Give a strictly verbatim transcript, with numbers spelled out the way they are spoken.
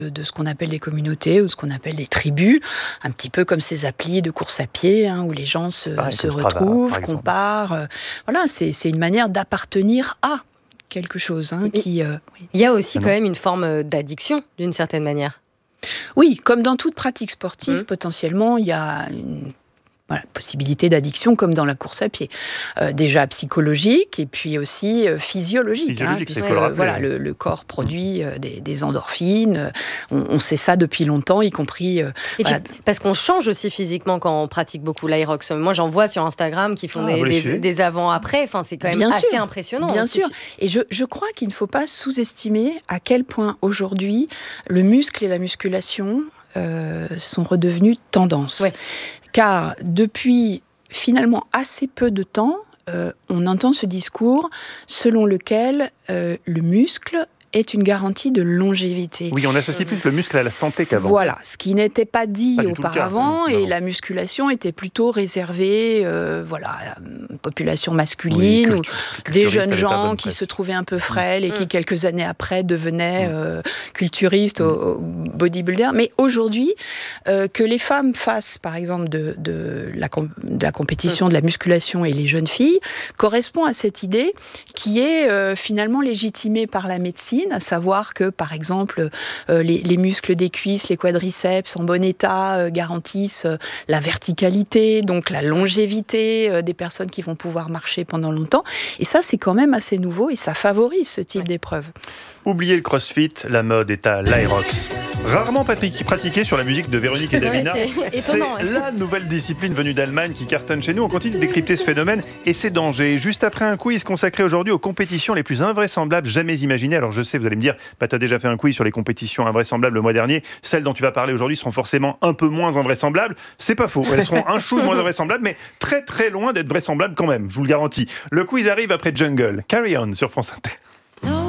de ce qu'on appelle des communautés ou ce qu'on appelle des tribus, un petit peu comme ces applis de course à pied hein, où les gens se, Pareil, se Strava, retrouvent, par comparent. Euh, voilà, c'est, c'est une manière d'appartenir à quelque chose. Hein, qui, euh, oui. Il y a aussi quand même une forme d'addiction, d'une certaine manière. Oui, comme dans toute pratique sportive, Mmh. potentiellement, il y a une Voilà, possibilité d'addiction comme dans la course à pied. Euh, déjà psychologique et puis aussi euh, physiologique. Physiologique, hein, c'est puisque faut le rappeler. voilà, le, le corps produit euh, des, des endorphines. On, on sait ça depuis longtemps, y compris... Euh, et voilà. puis, parce qu'on change aussi physiquement quand on pratique beaucoup l'Aerox. Moi, j'en vois sur Instagram qui font Ah, des, des, des, des avant-après. Enfin, c'est quand même Bien assez sûr, impressionnant. Bien aussi. sûr. Et je, je crois qu'il ne faut pas sous-estimer à quel point aujourd'hui le muscle et la musculation euh, sont redevenus tendance. Ouais. Car depuis finalement assez peu de temps, euh, on entend ce discours selon lequel euh, le muscle est une garantie de longévité. Oui, on associe plus le muscle à la santé qu'avant. Voilà, ce qui n'était pas dit pas auparavant, et et la musculation était plutôt réservée euh, voilà, à une population masculine, oui, ou cultu- des jeunes avait pas gens bonne qui presse. se trouvaient un peu frêles et qui, Mm. quelques années après, devenaient Mm. euh, culturistes, Mm. au, au bodybuilders. Mais aujourd'hui, euh, que les femmes fassent, par exemple, de, de, la, com- de la compétition, de la musculation et les jeunes filles, correspond à cette idée qui est euh, finalement légitimée par la médecine, à savoir que, par exemple, euh, les, les muscles des cuisses, les quadriceps en bon état euh, garantissent euh, la verticalité, donc la longévité euh, des personnes qui vont pouvoir marcher pendant longtemps. Et ça, c'est quand même assez nouveau et ça favorise ce type Ouais. d'épreuve. Oubliez le crossfit, la mode est à l'Aerox. Rarement patri- pratiqué sur la musique de Véronique et Davina. Ouais, c'est étonnant, c'est ouais. la nouvelle discipline venue d'Allemagne qui cartonne chez nous. On continue de décrypter ce phénomène et ses dangers. Juste après un quiz consacré aujourd'hui aux compétitions les plus invraisemblables jamais imaginées. Alors je sais, vous allez me dire, bah, tu as déjà fait un quiz sur les compétitions invraisemblables le mois dernier. Celles dont tu vas parler aujourd'hui seront forcément un peu moins invraisemblables. C'est pas faux. Elles seront un chou de moins invraisemblables, mais très très loin d'être vraisemblables quand même. Je vous le garantis. Le quiz arrive après Jungle. Carry On sur France Inter.